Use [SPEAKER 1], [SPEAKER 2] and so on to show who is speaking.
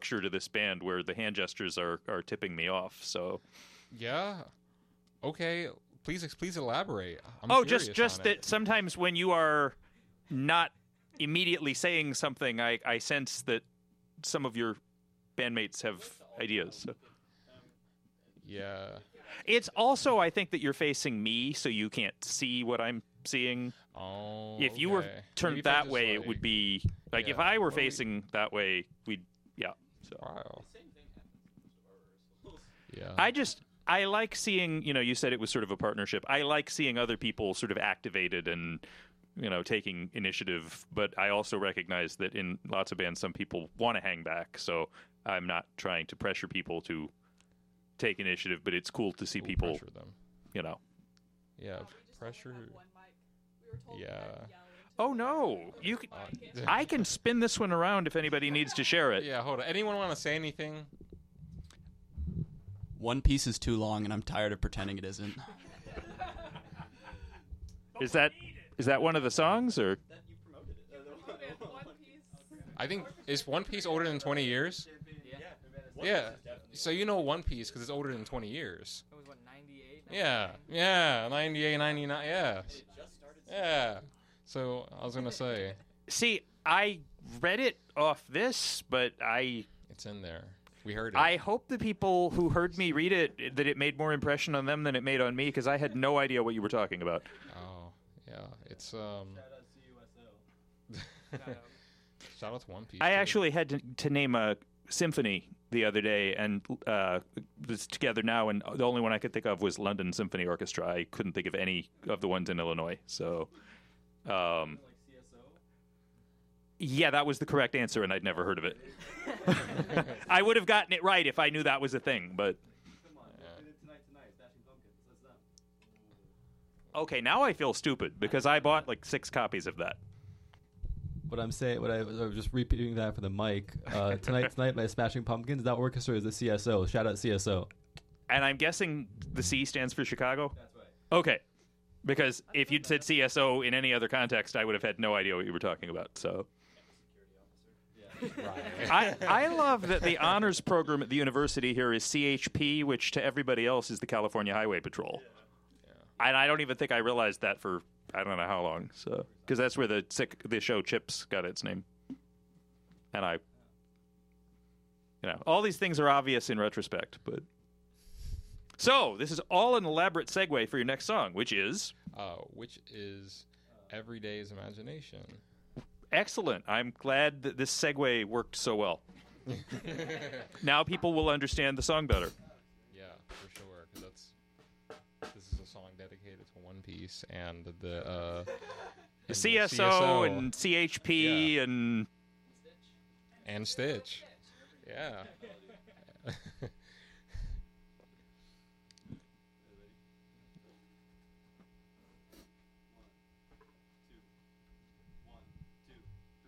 [SPEAKER 1] structure to this band where the hand gestures are tipping me off. So
[SPEAKER 2] Yeah. Okay. Please elaborate. I'm
[SPEAKER 1] just
[SPEAKER 2] curious on
[SPEAKER 1] that
[SPEAKER 2] it.
[SPEAKER 1] sometimes when you are not immediately saying something, I sense that some of your bandmates have ideas. So.
[SPEAKER 2] Yeah.
[SPEAKER 1] It's also, I think, that you're facing me, so you can't see what I'm seeing.
[SPEAKER 2] Oh.
[SPEAKER 1] If you were
[SPEAKER 2] okay.
[SPEAKER 1] turned
[SPEAKER 2] Maybe if I
[SPEAKER 1] that
[SPEAKER 2] just,
[SPEAKER 1] way, it would be like
[SPEAKER 2] yeah.
[SPEAKER 1] if I were
[SPEAKER 2] Well,
[SPEAKER 1] facing that way, we'd So
[SPEAKER 2] Wow. Yeah.
[SPEAKER 1] I like seeing, you said it was sort of a partnership. I like seeing other people sort of activated and taking initiative, but I also recognize that in lots of bands some people want to hang back, so I'm not trying to pressure people to take initiative, but it's cool to see people
[SPEAKER 2] pressure them. Yeah, pressure. Yeah.
[SPEAKER 1] Oh no, you can, I can spin this one around if anybody needs to share it.
[SPEAKER 2] Yeah, hold on. Anyone want to say anything?
[SPEAKER 3] One Piece is too long, and I'm tired of pretending it isn't.
[SPEAKER 1] Is that one of the songs, or?
[SPEAKER 2] I think, is One Piece older than 20 years? Yeah. So you know One Piece because it's older than 20 years.
[SPEAKER 4] It was, 98?
[SPEAKER 2] Yeah, 98, 99, yeah. Yeah. So I was going to say.
[SPEAKER 1] See, I read it off this, but
[SPEAKER 2] It's in there. We heard it.
[SPEAKER 1] I hope the people who heard me read it, that it made more impression on them than it made on me, because I had no idea what you were talking about.
[SPEAKER 2] Oh, yeah. It's, Shout out to One Piece.
[SPEAKER 1] I
[SPEAKER 2] too.
[SPEAKER 1] actually had to name a symphony the other day, and it's together now, and the only one I could think of was London Symphony Orchestra. I couldn't think of any of the ones in Illinois. So, yeah, that was the correct answer, and I'd never heard of it. I would have gotten it right if I knew that was a thing, but... Okay, now I feel stupid, because I bought like 6 copies of that.
[SPEAKER 5] What I'm saying, I was just repeating that for the mic. Tonight by Smashing Pumpkins. That orchestra is the CSO. Shout out CSO.
[SPEAKER 1] And I'm guessing the C stands for Chicago? That's right. Okay. Because if you'd said CSO in any other context, I would have had no idea what you were talking about. So, I love that the honors program at the university here is CHP, which to everybody else is the California Highway Patrol. And I don't even think I realized that for I don't know how long. So, because that's where the show Chips got its name. And all these things are obvious in retrospect, but. So, this is all an elaborate segue for your next song, which is?
[SPEAKER 2] Every Day's Imagination.
[SPEAKER 1] Excellent. I'm glad that this segue worked so well. Now people will understand the song better.
[SPEAKER 2] Yeah, for sure. Because this is a song dedicated to One Piece and the
[SPEAKER 1] CSO and CHP
[SPEAKER 2] and Stitch. Yeah.